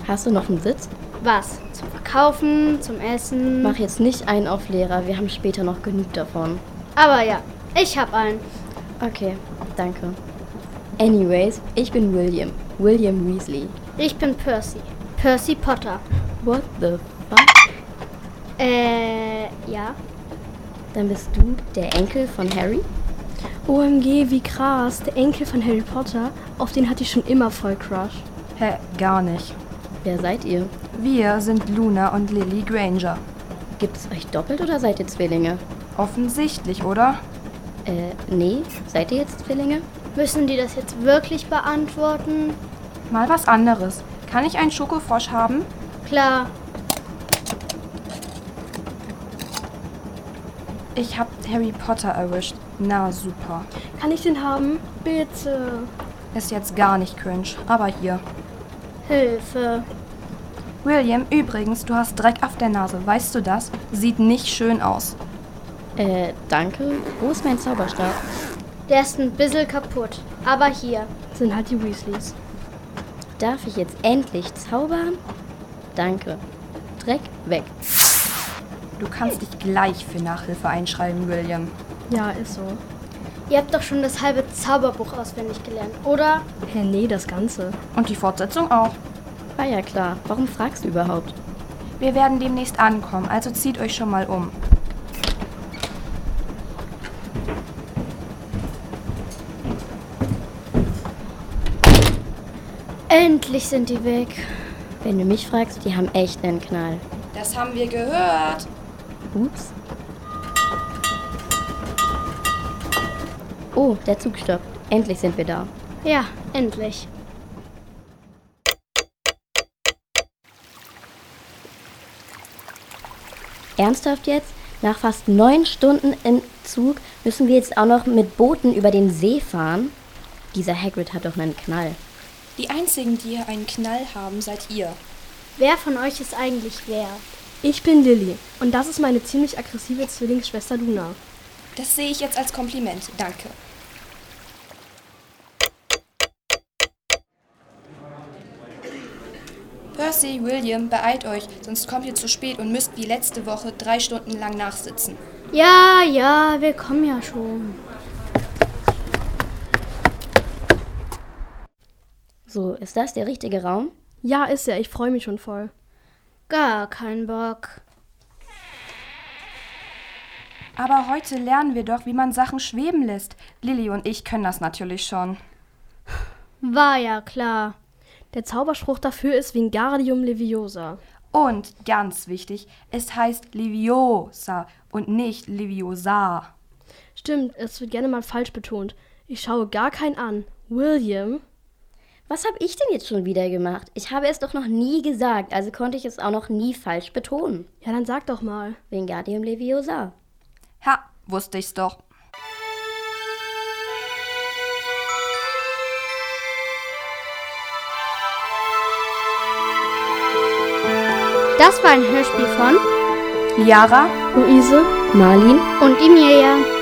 Hast du noch einen Sitz? Was? Zum Verkaufen, zum Essen? Mach jetzt nicht einen auf Lehrer, wir haben später noch genug davon. Aber ja, ich hab einen. Okay, danke. Anyways, ich bin William Weasley. Ich bin Percy. Percy Potter. What the fuck? Ja. Dann bist du der Enkel von Harry? OMG, wie krass. Der Enkel von Harry Potter, auf den hatte ich schon immer voll Crush. Hä, gar nicht. Wer seid ihr? Wir sind Luna und Lily Granger. Gibt es euch doppelt oder seid ihr Zwillinge? Offensichtlich, oder? Nee. Seid ihr jetzt Zwillinge? Müssen die das jetzt wirklich beantworten? Mal was anderes. Kann ich einen Schokofrosch haben? Klar. Ich hab Harry Potter erwischt. Na super. Kann ich den haben? Bitte. Ist jetzt gar nicht cringe, aber hier. Hilfe. William, übrigens, du hast Dreck auf der Nase, weißt du das? Sieht nicht schön aus. Danke. Wo ist mein Zauberstab? Der ist ein bisschen kaputt. Aber hier. Sind halt die Weasleys. Darf ich jetzt endlich zaubern? Danke. Dreck weg. Du kannst dich gleich für Nachhilfe einschreiben, William. Ja, ist so. Ihr habt doch schon das halbe Zauberbuch auswendig gelernt, oder? Hä, nee, das Ganze. Und die Fortsetzung auch. War ja klar. Warum fragst du überhaupt? Wir werden demnächst ankommen, also zieht euch schon mal um. Endlich sind die weg. Wenn du mich fragst, die haben echt einen Knall. Das haben wir gehört. Ups. Oh, der Zug stoppt. Endlich sind wir da. Ja, endlich. Ernsthaft jetzt? Nach fast 9 Stunden im Zug müssen wir jetzt auch noch mit Booten über den See fahren? Dieser Hagrid hat doch einen Knall. Die einzigen, die hier einen Knall haben, seid ihr. Wer von euch ist eigentlich wer? Ich bin Lily und das ist meine ziemlich aggressive Zwillingsschwester Luna. Das sehe ich jetzt als Kompliment, danke. Percy, William, beeilt euch, sonst kommt ihr zu spät und müsst wie letzte Woche 3 Stunden lang nachsitzen. Ja, wir kommen ja schon. So, ist das der richtige Raum? Ja, ist er. Ich freue mich schon voll. Gar kein Bock. Aber heute lernen wir doch, wie man Sachen schweben lässt. Lily und ich können das natürlich schon. War ja klar. Der Zauberspruch dafür ist Wingardium Leviosa. Und, ganz wichtig, es heißt Leviosa und nicht Leviosa. Stimmt, es wird gerne mal falsch betont. Ich schaue gar keinen an. William? Was habe ich denn jetzt schon wieder gemacht? Ich habe es doch noch nie gesagt, also konnte ich es auch noch nie falsch betonen. Ja, dann sag doch mal. Wingardium Leviosa. Ha, wusste ich's doch. Das war ein Hörspiel von Liara, Luise? Marlin? und Emilia.